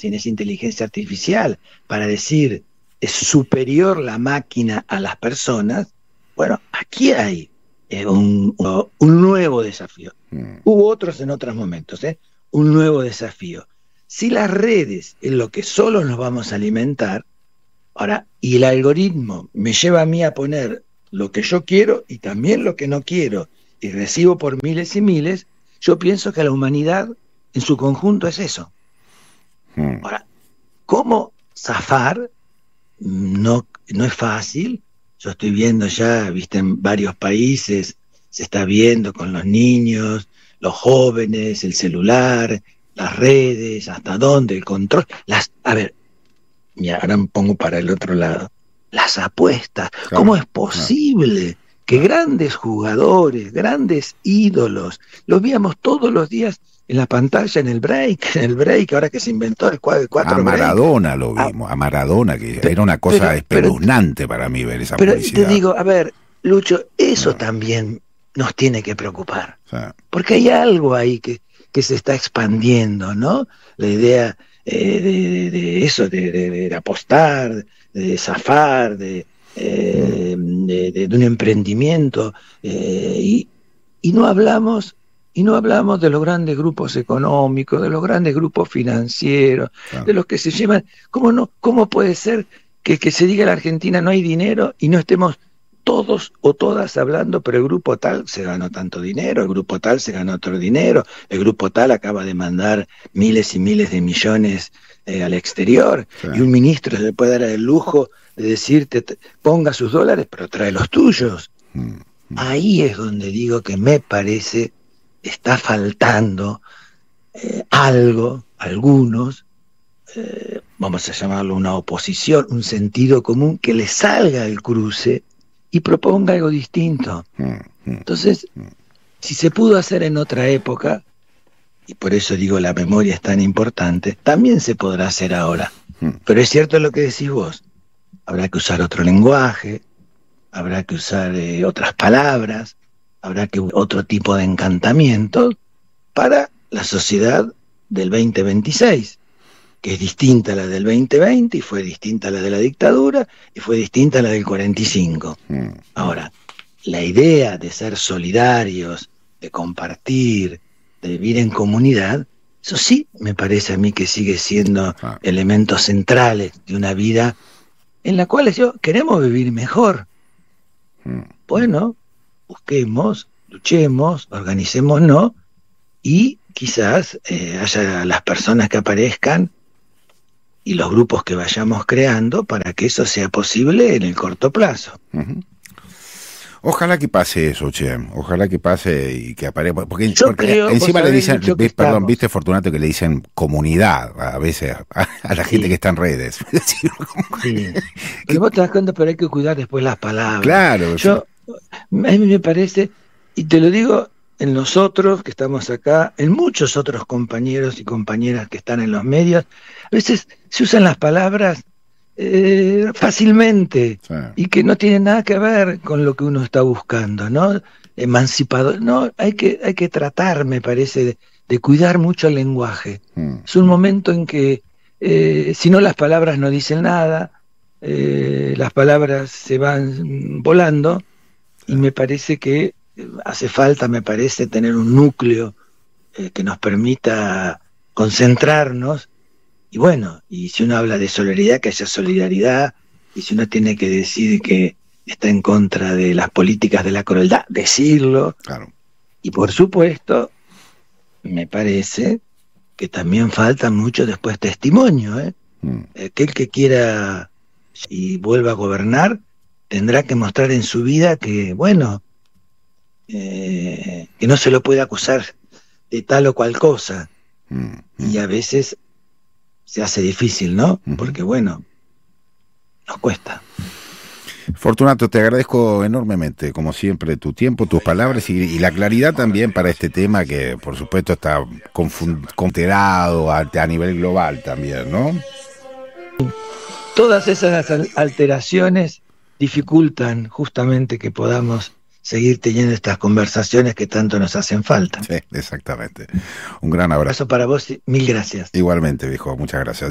sin esa inteligencia artificial, para decir es superior la máquina a las personas, bueno, aquí hay un nuevo desafío. Hubo otros en otros momentos, un nuevo desafío. Si las redes es lo que solo nos vamos a alimentar, ahora, y el algoritmo me lleva a mí a poner lo que yo quiero y también lo que no quiero, y recibo por miles y miles, yo pienso que la humanidad en su conjunto es eso. Ahora, ¿cómo zafar? No es fácil. Yo estoy viendo ya, viste, en varios países se está viendo con los niños, los jóvenes, el celular, las redes, hasta dónde, el control. A ver, mira, ahora me pongo para el otro lado. Las apuestas. Claro, ¿cómo es posible que grandes jugadores, grandes ídolos, los veíamos todos los días en la pantalla, en el break, ahora que se inventó el 4 a Maradona break. Lo vimos, a Maradona, que era una cosa espeluznante para mí ver esa publicidad. Pero te digo, a ver, Lucho, eso también nos tiene que preocupar, porque hay algo ahí que se está expandiendo, ¿no? La idea de eso, de apostar, de zafar, de un emprendimiento, y no hablamos de los grandes grupos económicos, de los grandes grupos financieros, de los que se llevan. ¿Cómo puede ser que se diga en la Argentina no hay dinero y no estemos todos o todas hablando, pero el grupo tal se ganó tanto dinero, el grupo tal se ganó otro dinero, el grupo tal acaba de mandar miles y miles de millones al exterior, y un ministro se le puede dar el lujo de decirte ponga sus dólares, pero trae los tuyos? Ahí es donde digo que me parece está faltando algo, algunos, vamos a llamarlo una oposición, un sentido común que le salga el cruce y proponga algo distinto. Entonces, si se pudo hacer en otra época, y por eso digo la memoria es tan importante, también se podrá hacer ahora. Pero es cierto lo que decís vos, habrá que usar otro lenguaje, habrá que usar otras palabras, habrá que otro tipo de encantamiento para la sociedad del 2026, que es distinta a la del 2020, y fue distinta a la de la dictadura, y fue distinta a la del 45. Ahora, la idea de ser solidarios, de compartir, de vivir en comunidad, eso sí me parece a mí que sigue siendo elementos centrales de una vida en la cual queremos vivir mejor. Bueno, busquemos, luchemos, organicémonos, y quizás haya las personas que aparezcan y los grupos que vayamos creando para que eso sea posible en el corto plazo. Ojalá que pase eso, che. Ojalá que pase y que aparezca. Porque creo, encima le dicen, viste, Fortunato, que le dicen comunidad a veces a la gente que está en redes. Sí. Que vos te das cuenta, pero hay que cuidar después las palabras. Claro. A mí me parece, y te lo digo en nosotros que estamos acá, en muchos otros compañeros y compañeras que están en los medios, a veces se usan las palabras fácilmente, y que no tienen nada que ver con lo que uno está buscando, ¿no? Emancipador, no, hay que tratar, me parece, de cuidar mucho el lenguaje. Es un momento en que si no, las palabras no dicen nada, las palabras se van volando, y me parece que hace falta, tener un núcleo que nos permita concentrarnos. Y bueno, y si uno habla de solidaridad, que haya solidaridad, y si uno tiene que decir que está en contra de las políticas de la crueldad, decirlo. Claro. Y por supuesto, me parece que también falta mucho después testimonio, Aquel que quiera y vuelva a gobernar tendrá que mostrar en su vida que, bueno, que no se lo puede acusar de tal o cual cosa. Y a veces se hace difícil, ¿no? Porque, bueno, nos cuesta. Fortunato, te agradezco enormemente, como siempre, tu tiempo, tus palabras y la claridad también para este tema que, por supuesto, está considerado a nivel global también, ¿no? Todas esas alteraciones dificultan justamente que podamos seguir teniendo estas conversaciones que tanto nos hacen falta. Sí, exactamente. Un gran abrazo. Para vos, mil gracias. Igualmente, viejo, muchas gracias.